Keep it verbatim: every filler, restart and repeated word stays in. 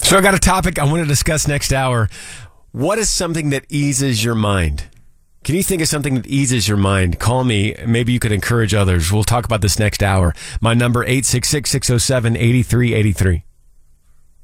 So I got a topic I want to discuss next hour. What is something that eases your mind? Can you think of something that eases your mind? Call me. Maybe you could encourage others. We'll talk about this next hour. My number, eight six six, six oh seven, eight three eight three.